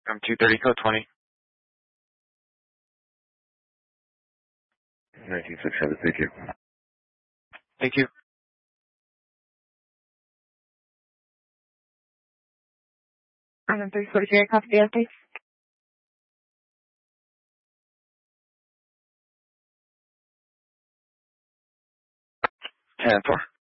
From 230 code 20. 1967, thank you. Thank you. Item 343, copy the update. 10-4.